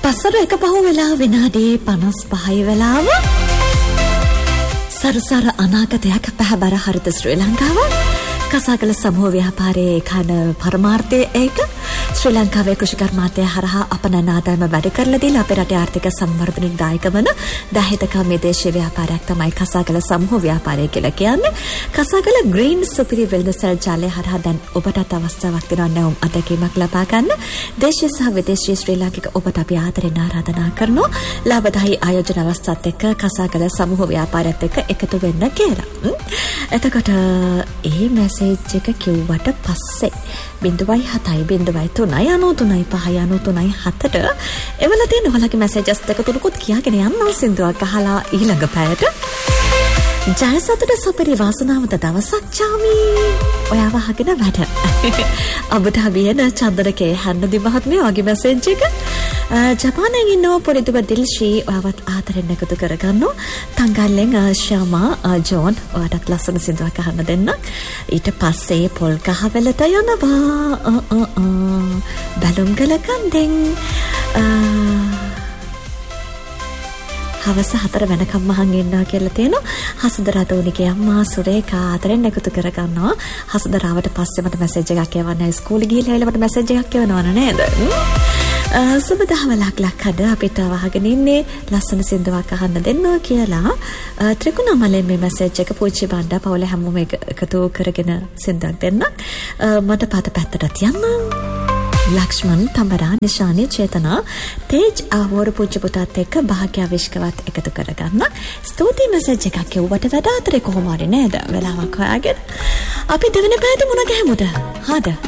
පස්සර එක පහු වෙලා විනාඩි 55 වෙලාව සරසර අනාගතයක් පැහැබර හරිත ශ්‍රී ලංකාව කසාගල සමූහ ව්‍යාපාරයේ කන පරමාර්ථය ඒක ශ්‍රී ලංකාවේ කෘෂිකර්මාන්තය හරහා අපනන ආදායම වැඩි කරලා දීලා අපේ රටේ ආර්ථික සංවර්ධනයට දායක වන දහහිතකම් දේශීය ව්‍යාපාරයක් තමයි කසාගල සමූහ ව්‍යාපාරය කියලා කියන්නේ. කසාගල ග්‍රීන් සුපිරි වෙළඳසැල් ජාලය හරහා දැන් ඔබටත් අවස්ථාවක් දෙනවා නැවුම් අත්දැකීමක් ලබා ගන්න. දේශීය සහ විදේශීය ශ්‍රී ලාංකික ඔබට අපි ආදරෙන් ආරාධනා කරනවා. ලාභදායී ආයෝජන අවස්ථාත් එක්ක කසාගල සමූහ ව්‍යාපාරයත් එක්ක එකතු වෙන්න කියලා. එතකොට ඒ මැසේජ් එක කිව්වට පස්සේ 0.7 එවල තියෙන ඔයාලගේ මැසේජස් දෙක තුනකුත් කියාගෙන යන්න සින්දුවක් අහලා ඊළඟ පැයට ජයසතුට සුපිරි වාසනාවන්ත දවසක් චාමි ඔයාව අහගෙන වැඩ අපට හබියන චන්දනකේ හැන්නදි මහත්මිය වගේ මැසේජ් එක ජපානයෙන් ඉන්නව පොරිදුව දිල්ෂී ඔයාවත් ආදරෙන් එකතු කරගන්නවා තංගල්ලෙන් ශාමා ජෝන් ඔයාටත් ලස්සන සින්දුවක් අහන්න දෙන්න ඊට පස්සේ පොල් කහවැලට යනවා බැලුම් ගල කන්දෙන් හවස 4 වෙනකම් මහන් ඉන්නවා කියලා තියෙනවා. හසුදරාතෝනිගේ අම්මා සුරේකා ආදරෙන් එකතු කරගන්නවා. හසුදරාවට පස්සේ මට මැසේජ් එකක් එවන්න ඉස්කෝලේ ගිහලා එළවට මැසේජ් එකක් එවනවනේ නේද? සුබ දහවලක් ලක්කඩ අපිට වහගෙන ඉන්නේ ලස්සන සින්දුවක් අහන්න දෙන්නවා කියලා ත්‍රිකුණාමලෙන් මේ මැසේජ් එක පුංචි බණ්ඩා පවුල හැමෝම එකතු කරගෙන සින්දුවක් දෙන්න. මට පත පැත්තට යන්න. ලක්ෂ්මන් තමරා නිශානි චේතනා තේජ් ආවෝර පුංචි පුතාත් එක්ක භාග්‍ය විශ්කවත් එකතු කරගන්න. ස්තුතියි මැසේජ් එකක් කියුවට වඩා අතරේ කොහොම හරි නේද? වෙලාවක් හොයාගෙන අපි දෙවෙනි පැයට මුණ ගැහෙමුද? හාද?